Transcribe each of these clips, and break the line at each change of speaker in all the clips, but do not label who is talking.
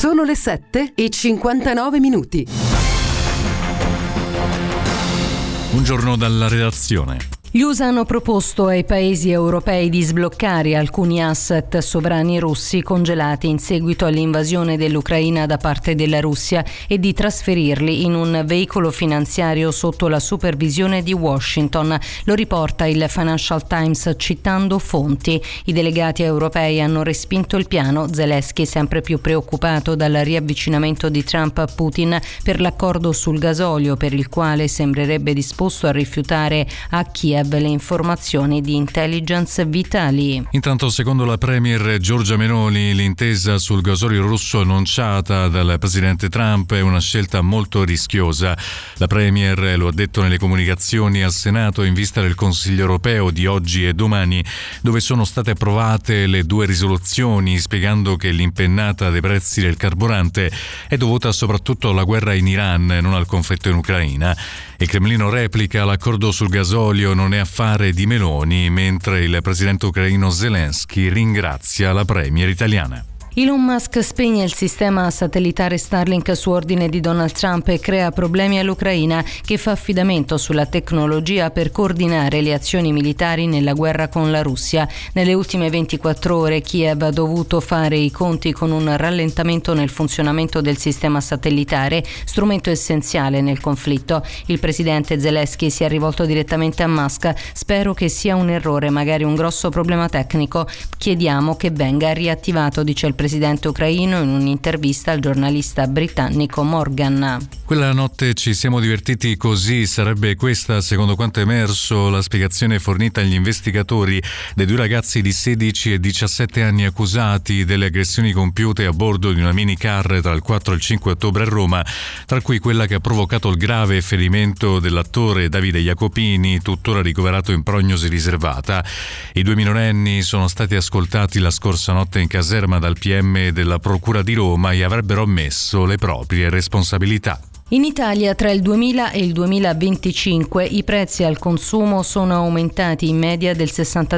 Sono le 7:59.
Buongiorno dalla redazione.
Gli USA hanno proposto ai paesi europei di sbloccare alcuni asset sovrani russi congelati in seguito all'invasione dell'Ucraina da parte della Russia e di trasferirli in un veicolo finanziario sotto la supervisione di Washington. Lo riporta il Financial Times citando fonti. I delegati europei hanno respinto il piano. Zelensky, sempre più preoccupato dal riavvicinamento di Trump a Putin per l'accordo sul gasolio, per il quale sembrerebbe disposto a rifiutare a Kiev le informazioni di intelligence vitali.
Intanto, secondo la premier Giorgia Meloni, l'intesa sul gasolio russo annunciata dal presidente Trump è una scelta molto rischiosa. La premier lo ha detto nelle comunicazioni al Senato in vista del Consiglio europeo di oggi e domani, dove sono state approvate le 2 risoluzioni, spiegando che l'impennata dei prezzi del carburante è dovuta soprattutto alla guerra in Iran e non al conflitto in Ucraina. Il Cremlino replica: l'accordo sul gasolio non è affare di Meloni, mentre il presidente ucraino Zelensky ringrazia la premier italiana.
Elon Musk spegne il sistema satellitare Starlink su ordine di Donald Trump e crea problemi all'Ucraina, che fa affidamento sulla tecnologia per coordinare le azioni militari nella guerra con la Russia. Nelle ultime 24 ore Kiev ha dovuto fare i conti con un rallentamento nel funzionamento del sistema satellitare, strumento essenziale nel conflitto. Il presidente Zelensky si è rivolto direttamente a Musk: spero che sia un errore, magari un grosso problema tecnico. Chiediamo che venga riattivato, dice il presidente ucraino in un'intervista al giornalista britannico Morgan.
Quella notte ci siamo divertiti così, sarebbe questa, secondo quanto è emerso, la spiegazione fornita agli investigatori dei 2 ragazzi di 16 e 17 anni accusati delle aggressioni compiute a bordo di una minicar tra il 4 e il 5 ottobre a Roma, tra cui quella che ha provocato il grave ferimento dell'attore Davide Jacopini, tuttora ricoverato in prognosi riservata. I 2 minorenni sono stati ascoltati la scorsa notte in caserma dal PM della Procura di Roma e avrebbero ammesso le proprie responsabilità.
In Italia tra il 2000 e il 2025 i prezzi al consumo sono aumentati in media del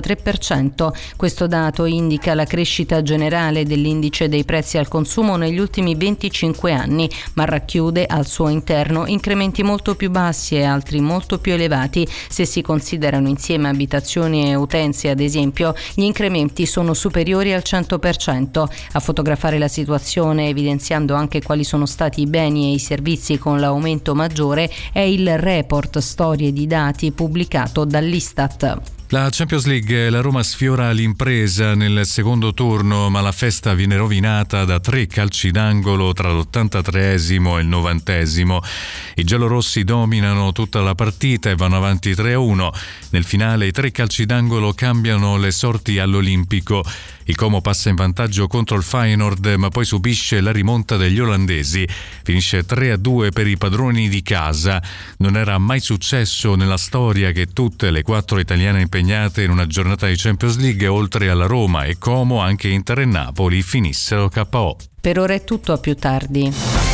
63%. Questo dato indica la crescita generale dell'indice dei prezzi al consumo negli ultimi 25 anni, ma racchiude al suo interno incrementi molto più bassi e altri molto più elevati. Se si considerano insieme abitazioni e utenze, ad esempio, gli incrementi sono superiori al 100%. A fotografare la situazione, evidenziando anche quali sono stati i beni e i servizi con l'aumento maggiore, è il report Storie di dati pubblicato dall'Istat.
La Champions League, la Roma sfiora l'impresa nel secondo turno, ma la festa viene rovinata da 3 calci d'angolo tra l'83esimo e il 90esimo. I giallorossi dominano tutta la partita e vanno avanti 3-1. Nel finale i 3 calci d'angolo cambiano le sorti all'Olimpico. Il Como passa in vantaggio contro il Feyenoord, ma poi subisce la rimonta degli olandesi. Finisce 3-2 per i padroni di casa. Non era mai successo nella storia che tutte le 4 italiane impegnate in una giornata di Champions League, oltre alla Roma e Como, anche Inter e Napoli, finissero KO.
Per ora è tutto, a più tardi.